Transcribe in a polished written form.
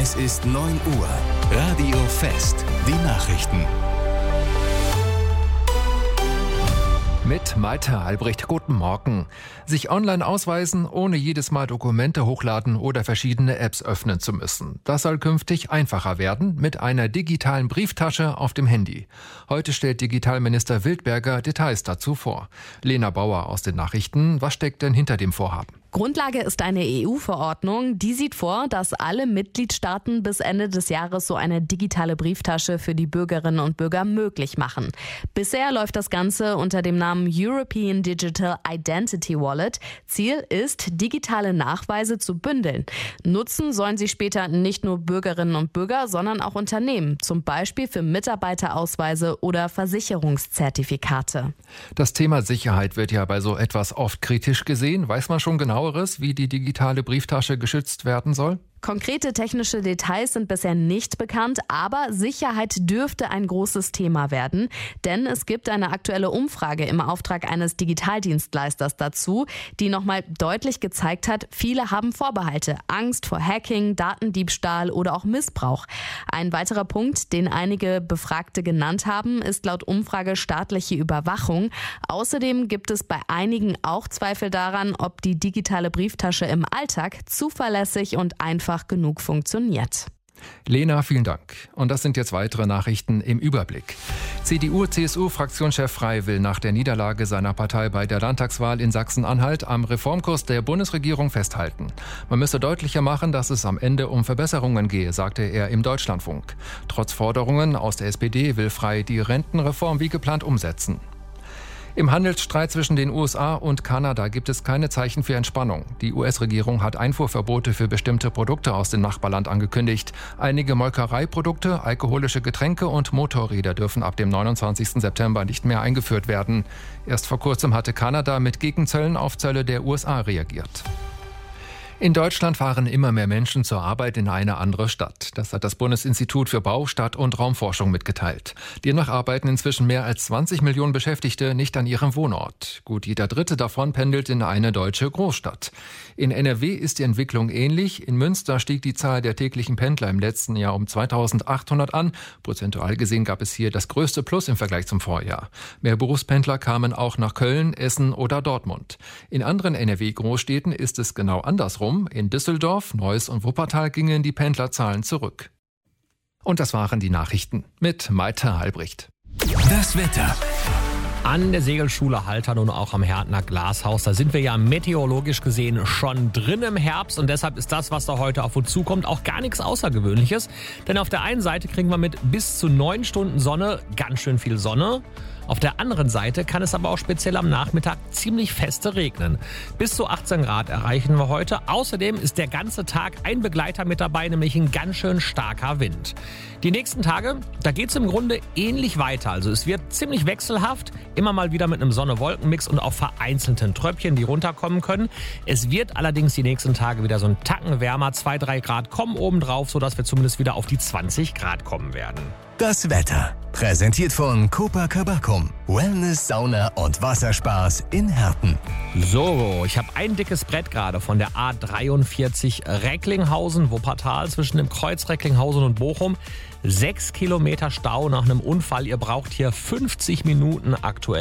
Es ist 9 Uhr. Radio Fest. Die Nachrichten. Mit Malte Albrecht, guten Morgen. Sich online ausweisen, ohne jedes Mal Dokumente hochladen oder verschiedene Apps öffnen zu müssen. Das soll künftig einfacher werden mit einer digitalen Brieftasche auf dem Handy. Heute stellt Digitalminister Wildberger Details dazu vor. Lena Bauer aus den Nachrichten. Was steckt denn hinter dem Vorhaben? Grundlage ist eine EU-Verordnung, die sieht vor, dass alle Mitgliedstaaten bis Ende des Jahres so eine digitale Brieftasche für die Bürgerinnen und Bürger möglich machen. Bisher läuft das Ganze unter dem Namen European Digital Identity Wallet. Ziel ist, digitale Nachweise zu bündeln. Nutzen sollen sie später nicht nur Bürgerinnen und Bürger, sondern auch Unternehmen, zum Beispiel für Mitarbeiterausweise oder Versicherungszertifikate. Das Thema Sicherheit wird ja bei so etwas oft kritisch gesehen. Weiß man schon genaueres, wie die digitale Brieftasche geschützt werden soll? Konkrete technische Details sind bisher nicht bekannt, aber Sicherheit dürfte ein großes Thema werden, denn es gibt eine aktuelle Umfrage im Auftrag eines Digitaldienstleisters dazu, die nochmal deutlich gezeigt hat, viele haben Vorbehalte, Angst vor Hacking, Datendiebstahl oder auch Missbrauch. Ein weiterer Punkt, den einige Befragte genannt haben, ist laut Umfrage staatliche Überwachung. Außerdem gibt es bei einigen auch Zweifel daran, ob die digitale Brieftasche im Alltag zuverlässig und einfach genug funktioniert. Lena, vielen Dank. Und das sind jetzt weitere Nachrichten im Überblick. CDU-CSU-Fraktionschef Frey will nach der Niederlage seiner Partei bei der Landtagswahl in Sachsen-Anhalt am Reformkurs der Bundesregierung festhalten. Man müsse deutlicher machen, dass es am Ende um Verbesserungen gehe, sagte er im Deutschlandfunk. Trotz Forderungen aus der SPD will Frey die Rentenreform wie geplant umsetzen. Im Handelsstreit zwischen den USA und Kanada gibt es keine Zeichen für Entspannung. Die US-Regierung hat Einfuhrverbote für bestimmte Produkte aus dem Nachbarland angekündigt. Einige Molkereiprodukte, alkoholische Getränke und Motorräder dürfen ab dem 29. September nicht mehr eingeführt werden. Erst vor kurzem hatte Kanada mit Gegenzöllen auf Zölle der USA reagiert. In Deutschland fahren immer mehr Menschen zur Arbeit in eine andere Stadt. Das hat das Bundesinstitut für Bau-, Stadt- und Raumforschung mitgeteilt. Demnach arbeiten inzwischen mehr als 20 Millionen Beschäftigte nicht an ihrem Wohnort. Gut jeder Dritte davon pendelt in eine deutsche Großstadt. In NRW ist die Entwicklung ähnlich. In Münster stieg die Zahl der täglichen Pendler im letzten Jahr um 2.800 an. Prozentual gesehen gab es hier das größte Plus im Vergleich zum Vorjahr. Mehr Berufspendler kamen auch nach Köln, Essen oder Dortmund. In anderen NRW-Großstädten ist es genau andersrum. In Düsseldorf, Neuss und Wuppertal gingen die Pendlerzahlen zurück. Und das waren die Nachrichten mit Malte Albrecht. Das Wetter. An der Segelschule Haltern und auch am Härtner Glashaus, da sind wir ja meteorologisch gesehen schon drin im Herbst und deshalb ist das, was da heute auf uns zukommt, auch gar nichts Außergewöhnliches. Denn auf der einen Seite kriegen wir mit bis zu 9 Stunden Sonne ganz schön viel Sonne. Auf der anderen Seite kann es aber auch speziell am Nachmittag ziemlich feste regnen. Bis zu 18 Grad erreichen wir heute. Außerdem ist der ganze Tag ein Begleiter mit dabei, nämlich ein ganz schön starker Wind. Die nächsten Tage, da geht es im Grunde ähnlich weiter. Also es wird ziemlich wechselhaft, immer mal wieder mit einem Sonne-Wolken-Mix und auch vereinzelten Tröpfchen, die runterkommen können. Es wird allerdings die nächsten Tage wieder so ein Tacken wärmer. 2-3 Grad kommen obendrauf, sodass wir zumindest wieder auf die 20 Grad kommen werden. Das Wetter. Präsentiert von Copacabana. Wellness, Sauna und Wasserspaß in Herten. So, ich habe ein dickes Brett gerade von der A43 Recklinghausen, Wuppertal, zwischen dem Kreuz Recklinghausen und Bochum. 6 Kilometer Stau nach einem Unfall. Ihr braucht hier 50 Minuten aktuell.